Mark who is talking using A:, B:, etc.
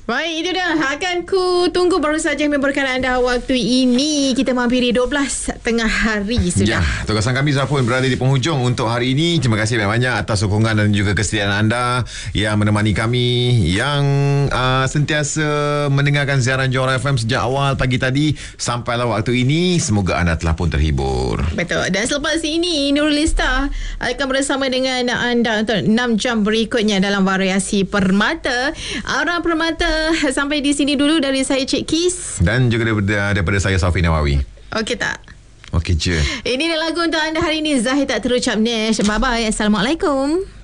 A: Baik, itu dah. Akan ku tunggu baru saja memberkan anda waktu ini. Kita menghampiri 12 tengah hari sudah.
B: Ya, tugasan kami Zafun berada di penghujung untuk hari ini. Terima kasih banyak-banyak atas sokongan dan juga kesetiaan anda yang menemani kami, yang sentiasa mendengarkan siaran Johor FM sejak awal pagi tadi sampailah waktu ini. Semoga anda telah pun terhibur.
A: Betul. Dan selepas ini Nurul Izzah akan bersama dengan anda untuk 6 jam berikutnya dalam variasi Permata. Arah Permata. Sampai di sini dulu dari saya Cik Kis.
B: Dan juga daripada saya Safi Nawawi.
A: Okey tak?
B: Okey je.
A: Ini lagu untuk anda hari ini. Zahir tak terucap Nash. Bye-bye. Assalamualaikum.